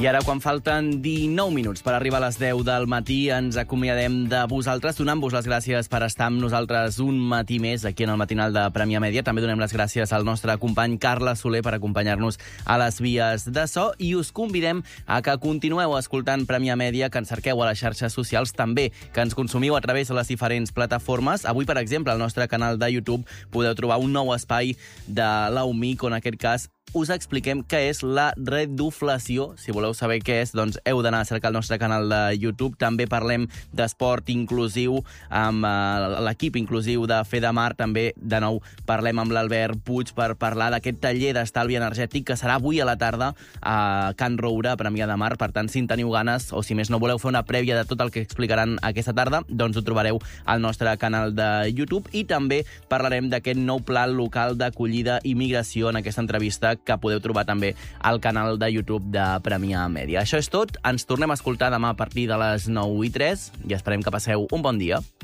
I ara, quan falten 19 minuts per arribar a les 10 del matí, ens acomiadem de vosaltres, donant-vos les gràcies per estar amb nosaltres un matí més aquí en el matinal de Premià Mèdia. També donem les gràcies al nostre company Carles Soler per acompanyar-nos a les vies de so i us convidem a que continueu escoltant Premià Mèdia, que ens cerqueu a les xarxes socials, també que ens consumiu a través de les diferents plataformes. Avui, per exemple, al nostre canal de YouTube podeu trobar un nou espai de l'UMIC, on en aquest cas us expliquem què és la reduflació. Si voleu saber què és, doncs heu d'anar a cercar el nostre canal de YouTube. També parlem d'esport inclusiu amb l'equip inclusiu de Fedemar. També, de nou, parlem amb l'Albert Puig per parlar d'aquest taller d'estalvi energètic que serà avui a la tarda a Can Roure, a Premià de Mar. Per tant, si en teniu ganes, o si més no voleu fer una prèvia de tot el que explicaran aquesta tarda, doncs ho trobareu al nostre canal de YouTube. I també parlarem d'aquest nou pla local d'acollida i migració en aquesta entrevista que podeu trobar també al canal de YouTube de Premià Mèdia. Això és tot. Ens tornem a escoltar demà a partir de les 9:03 i esperem que passeu un bon dia.